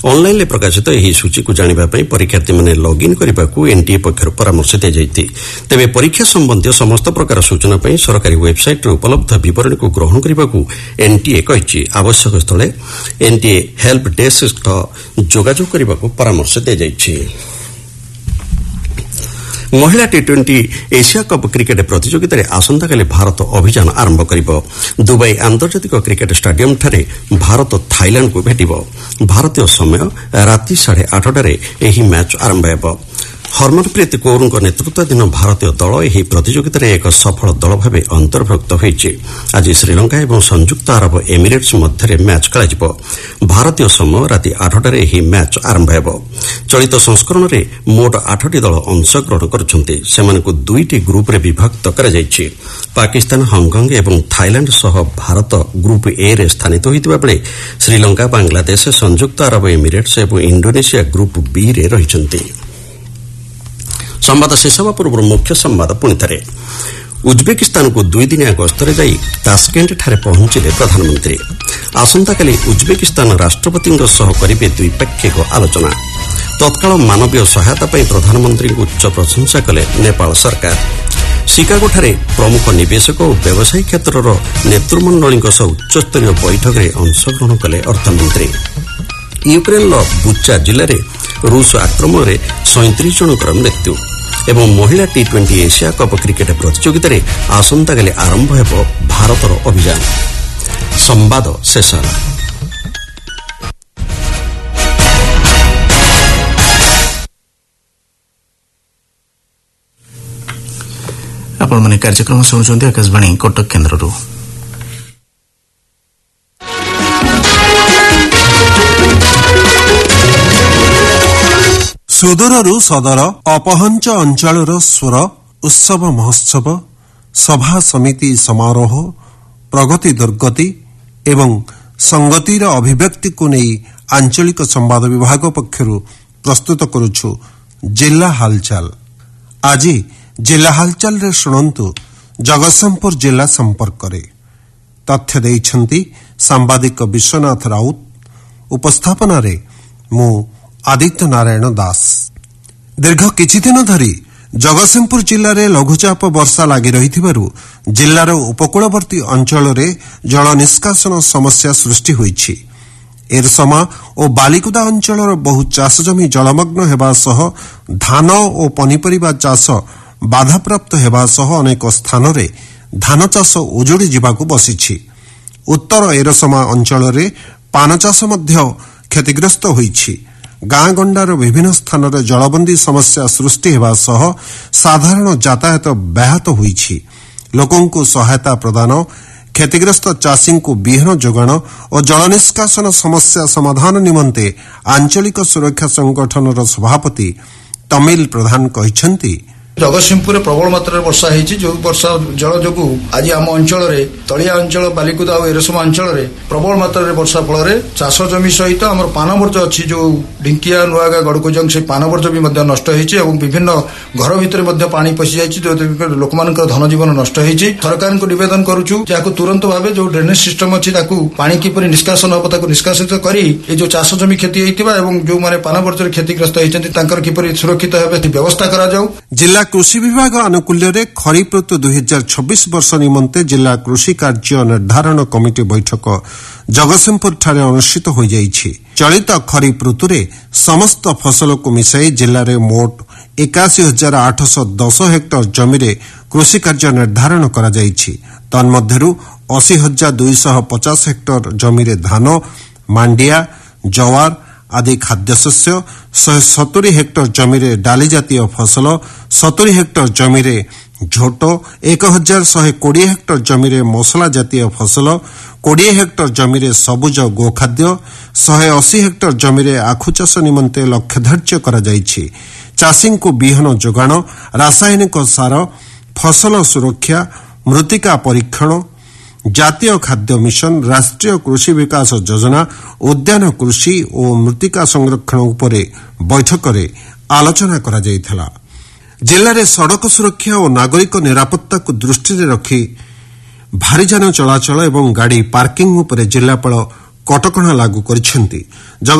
ଅନଲାଇନରେ ପ୍ରକାଶିତ ଏହି ସୂଚୀକୁ ଜାଣିବା ପାଇଁ ପରୀକ୍ଷାର୍ଥୀମାନେ ଲଗ୍ଇନ୍ କରିବାକୁ ଏନ୍ଟିଏ ପକ୍ଷରୁ ପରାମର୍ଶ ଦିଆଯାଇଛି। ତେବେ ପରୀକ୍ଷା ସମ୍ବନ୍ଧୀୟ ସମସ୍ତ ପ୍ରକାର ସୂଚନା ପାଇଁ ସରକାରୀ ୱେବସାଇଟ୍ରେ ଉପଲବ୍ଧ ବିବରଣୀକୁ ଗ୍ରହଣ କରିବାକୁ ଏନ୍ଟିଏ କହିଛି। ଆବଶ୍ୟକ ସ୍ଥଳେ ଏନ୍ଟିଏ ହେଲ୍ପ ଡେସ୍କ ସହ ଯୋଗାଯୋଗ କରିବାକୁ ପରାମର୍ଶ ଦିଆଯାଇଛି। ମହିଳା ଟି20 ଏସିଆ କପ୍ କ୍ରିକେଟ୍ ପ୍ରତିଯୋଗିତାରେ ଆସନ୍ତାକାଲି ଭାରତ ଅଭିଯାନ ଆରମ୍ଭ କରିବ। ଦୁବାଇ ଆନ୍ତର୍ଜାତିକ କ୍ରିକେଟ୍ ଷ୍ଟାଡିୟମ୍ଠାରେ ଭାରତ ଥାଇଲାଣ୍ଡକୁ ଭେଟିବ। ଭାରତୀୟ ସମୟ ରାତି 8:30ରେ ଏହି ମ୍ୟାଚ୍ ଆରମ୍ଭ ହେବ। ହରମନପ୍ରୀତ କୌରଙ୍କ ନେତୃତ୍ୱାଧୀନ ଭାରତୀୟ ଦଳ ଏହି ପ୍ରତିଯୋଗିତାରେ ଏକ ସଫଳ ଦଳ ଭାବେ ଅନ୍ତର୍ଭୁକ୍ତ ହୋଇଛି। ଆଜି ଶ୍ରୀଲଙ୍କା ଏବଂ ସଂଯୁକ୍ତ ଆରବ ଏମିରେଟ୍ସ ମଧ୍ୟରେ ମ୍ୟାଚ୍ ଖେଳାଯିବ। ଭାରତୀୟ ସମୟ ରାତି 8ଟାରେ ଏହି ମ୍ୟାଚ୍ ଆରମ୍ଭ ହେବ। ଚଳିତ ସଂସ୍କରଣରେ ମୋଟ 8ଟି ଦଳ ଅଂଶଗ୍ରହଣ କରୁଛନ୍ତି। ସେମାନଙ୍କୁ 2ଟି ଗ୍ରୁପ୍ରେ ବିଭକ୍ତ କରାଯାଇଛି। ପାକିସ୍ତାନ, ହଂକଂ ଏବଂ ଥାଇଲାଣ୍ଡ ସହ ଭାରତ ଗ୍ରୁପ୍ ଏରେ ସ୍ଥାନିତ ହୋଇଥିବା ବେଳେ ଶ୍ରୀଲଙ୍କା, ବାଂଲାଦେଶ, ସଂଯୁକ୍ତ ଆରବ ଏମିରେଟ୍ସ ଏବଂ ଇଣ୍ଡୋନେସିଆ ଗ୍ରୁପ୍ ବିରେ ରହିଛନ୍ତି। ସମ୍ବାଦ ଶେଷ ହେବା ପୂର୍ବରୁ ମୁଖ୍ୟ ସମ୍ବାଦ ପୁଣିଥରେ। ଉଜ୍ବେକିସ୍ତାନକୁ 2 ଦିନିଆ ଗସ୍ତରେ ଯାଇ ତାସ୍କେଣ୍ଟଠାରେ ପହଞ୍ଚିଲେ ପ୍ରଧାନମନ୍ତ୍ରୀ। ଆସନ୍ତାକାଲି ଉଜ୍ବେକିସ୍ତାନ ରାଷ୍ଟ୍ରପତିଙ୍କ ସହ କରିବେ ଦ୍ୱିପାକ୍ଷିକ ଆଲୋଚନା। ତତ୍କାଳ ମାନବୀୟ ସହାୟତା ପାଇଁ ପ୍ରଧାନମନ୍ତ୍ରୀଙ୍କୁ ଉଚ୍ଚ ପ୍ରଶଂସା କଲେ ନେପାଳ ସରକାର। ଶିକାଗୋଠାରେ ପ୍ରମୁଖ ନିବେଶକ ଓ ବ୍ୟବସାୟୀ କ୍ଷେତ୍ରର ନେତୃମଣ୍ଡଳୀଙ୍କ ସହ ଉଚ୍ଚସ୍ତରୀୟ ବୈଠକରେ ଅଂଶଗ୍ରହଣ କଲେ ଅର୍ଥମନ୍ତ୍ରୀ। ୟୁକ୍ରେନ୍ର ବୁଚା ଜିଲ୍ଲାରେ ରୁଷ ଆକ୍ରମଣରେ 37 ଜଣଙ୍କର ମୃତ୍ୟୁ। ଏବଂ ମହିଳା ଟି20 ଏସିଆ କପ୍ କ୍ରିକେଟ୍ ପ୍ରତିଯୋଗିତାରେ ଆସନ୍ତାକାଲି ଆରମ୍ଭ ହେବ ଭାରତର ଅଭିଯାନ। ସମ୍ବାଦ ଶେଷ ହେଲା। ଆପଣମାନେ କାର୍ଯ୍ୟକ୍ରମ ଶୁଣୁଛନ୍ତି ଆକାଶବାଣୀ କଟକ କେନ୍ଦ୍ରରୁ। ସୁଦୂରରୁ ସଦର ଅପହଞ୍ଚ ଅଞ୍ଚଳର ସ୍ୱର ଉତ୍ସବ ମହୋତ୍ସବ, ସଭା ସମିତି ସମାରୋହ, ପ୍ରଗତି ଦୁର୍ଗତି ଏବଂ ସଂଗତିର ଅଭିବ୍ୟକ୍ତିକୁ ନେଇ ଆଞ୍ଚଳିକ ସମ୍ବାଦ ବିଭାଗ ପକ୍ଷରୁ ପ୍ରସ୍ତୁତ କରୁଛୁ ଜିଲ୍ଲା ହାଲଚାଲ। ଆଜି ଜିଲ୍ଲା ହାଲଚାଲରେ ଶୁଣନ୍ତୁ ଜଗତସିଂହପୁର ଜିଲ୍ଲା ସମ୍ପର୍କରେ। ତଥ୍ୟ ଦେଇଛନ୍ତି ସାମ୍ବାଦିକ ବିଶ୍ୱନାଥ ରାଉତ। ଉପସ୍ଥାପନାରେ ମୁଁ ଆଦିତ୍ୟ ନାରାୟଣ ଦାସ। ଦୀର୍ଘ କିଛିଦିନ ଧରି ଜଗତସିଂହପୁର ଜିଲ୍ଲାରେ ଲଘୁଚାପ ବର୍ଷା ଲାଗି ରହିଥିବାରୁ ଜିଲ୍ଲାର ଉପକୂଳବର୍ତ୍ତୀ ଅଞ୍ଚଳରେ ଜଳ ନିଷ୍କାସନ ସମସ୍ୟା ସୃଷ୍ଟି ହୋଇଛି। ଏରସମା ଓ ବାଲିକୁଦା ଅଞ୍ଚଳର ବହୁ ଚାଷଜମି ଜଳମଗ୍ନ ହେବା ସହ ଧାନ ଓ ପନିପରିବା ଚାଷ ବାଧାପ୍ରାପ୍ତ ହେବା ସହ ଅନେକ ସ୍ଥାନରେ ଧାନ ଚାଷ ଉଜୁଡ଼ି ଯିବାକୁ ବସିଛି। ଉତ୍ତର ଏରସମା ଅଞ୍ଚଳରେ ପାନ ଚାଷ ମଧ୍ୟ କ୍ଷତିଗ୍ରସ୍ତ ହୋଇଛି। ଗାଁ ଗଣ୍ଡାର ବିଭିନ୍ନ ସ୍ଥାନରେ ଜଳବନ୍ଦୀ ସମସ୍ୟା ସୃଷ୍ଟି ହେବା ସହ ସାଧାରଣ ଯାତାୟାତ ବ୍ୟାହତ ହୋଇଛି। ଲୋକଙ୍କୁ ସହାୟତା ପ୍ରଦାନ, କ୍ଷତିଗ୍ରସ୍ତ ଚାଷୀଙ୍କୁ ବିହନ ଯୋଗାଣ ଓ ଜଳ ନିଷ୍କାସନ ସମସ୍ୟା ସମାଧାନ ନିମନ୍ତେ ଆଞ୍ଚଳିକ ସୁରକ୍ଷା ସଂଗଠନର ସଭାପତି ତମିଲ ପ୍ରଧାନ କହିଛନ୍ତି, ଜଗତସିଂହପୁରରେ ପ୍ରବଳ ମାତ୍ରାରେ ବର୍ଷା ହୋଇଛି। ଯେଉଁ ବର୍ଷା ଜଳ ଯୋଗୁଁ ଆଜି ଆମ ଅଞ୍ଚଳରେ ତଳିଆ ଅଞ୍ଚଳ ବାଲିକୁଦା ଓ ଏରସମା ଅଞ୍ଚଳରେ ପ୍ରବଳ ମାତ୍ରାରେ ବର୍ଷା ଫଳରେ ଚାଷ ଜମି ସହିତ ଆମର ପାନ ବର୍ଜ୍ୟ ଅଛି, ଯେଉଁ ଢିଙ୍କିଆ, ନୂଆଗାଁ, ଗଡ଼କୁଜଙ୍ଗ, ସେହି ପାନ ବର୍ଜ୍ୟ ବି ମଧ୍ୟ ନଷ୍ଟ ହୋଇଛି ଏବଂ ବିଭିନ୍ନ ଘର ଭିତରେ ମଧ୍ୟ ପାଣି ପଶିଯାଇଛି, ଯେଉଁଥିରେ ଲୋକମାନଙ୍କର ଧନଜୀବନ ନଷ୍ଟ ହୋଇଛି। ସରକାରଙ୍କୁ ନିବେଦନ କରୁଛୁ ଯାହାକୁ ତୁରନ୍ତ ଭାବେ ଯେଉଁ ଡ୍ରେନେଜ ସିଷ୍ଟମ ଅଛି ତାକୁ ପାଣି କିପରି ନିଷ୍କାସନ ହେବ ତାକୁ ନିଷ୍କାସିତ କରି ଏ ଯେଉଁ ଚାଷ ଜମି କ୍ଷତି ହୋଇଥିବା ଏବଂ ଯେଉଁମାନେ ପାନ ବର୍ଜ୍ୟରେ କ୍ଷତିଗ୍ରସ୍ତ ହୋଇଛନ୍ତି ତାଙ୍କର କିପରି ସୁରକ୍ଷିତ ଭାବେ ବ୍ୟବସ୍ଥା କରାଯାଉ। ଜିଲ୍ଲା କୃଷି ବିଭାଗ ଆନୁକୂଲ୍ୟରେ ଖରିଫ ଋତୁ 2026 ବର୍ଷ ନିମନ୍ତେ ଜିଲ୍ଲା କୃଷି କାର୍ଯ୍ୟ ନିର୍ଦ୍ଧାରଣ କମିଟି ବୈଠକ ଜଗତସିଂହପୁରଠାରେ ଅନୁଷ୍ଠିତ ହୋଇଯାଇଛି। ଚଳିତ ଖରିଫ ଋତୁରେ ସମସ୍ତ ଫସଲକୁ ମିଶାଇ ଜିଲ୍ଲାରେ ମୋଟ 81,810 ହେକ୍ଟର ଜମିରେ କୃଷି କାର୍ଯ୍ୟ ନିର୍ଦ୍ଧାରଣ କରାଯାଇଛି। ତନ୍ମଧ୍ୟରୁ 80,250 ହେକ୍ଟର ଜମିରେ ଧାନ, ମାଣ୍ଡିଆ, ଜୱାର ଆଦି ଖାଦ୍ୟଶସ୍ୟ, 170 ହେକ୍ଟର ଜମିରେ ଡାଲି ଜାତୀୟ ଫସଲ, 70 ହେକ୍ଟର ଜମିରେ ଝୋଟ, 1,120 ହେକ୍ଟର ଜମିରେ ମସଲା ଜାତୀୟ ଫସଲ, 20 ହେକ୍ଟର ଜମିରେ ସବୁଜ ଗୋଖାଦ୍ୟ, 180 ହେକ୍ଟର ଜମିରେ ଆଖୁ ଚାଷ ନିମନ୍ତେ ଲକ୍ଷ୍ୟ ଧାର୍ଯ୍ୟ କରାଯାଇଛି। ଚାଷୀଙ୍କୁ ବିହନ ଯୋଗାଣ, ରାସାୟନିକ ସାର, ଫସଲ ସୁରକ୍ଷା, ମୃତ୍ତିକା ପରୀକ୍ଷଣ, ଜାତୀୟ ଖାଦ୍ୟ ମିଶନ, ରାଷ୍ଟ୍ରୀୟ କୃଷି ବିକାଶ ଯୋଜନା, ଉଦ୍ୟାନ କୃଷି ଓ ମୃତ୍ତିକା ସଂରକ୍ଷଣ ଉପରେ ବୈଠକରେ ଆଲୋଚନା କରାଯାଇଥିଲା। ଜିଲ୍ଲାରେ ସଡ଼କ ସୁରକ୍ଷା ଓ ନାଗରିକ ନିରାପତ୍ତାକୁ ଦୃଷ୍ଟିରେ ରଖି ଭାରିଯାନ ଚଳାଚଳ ଏବଂ ଗାଡ଼ି ପାର୍କିଂ ଉପରେ ଜିଲ୍ଲାପାଳ କଟକଣା ଲାଗୁ କରିଛନ୍ତି।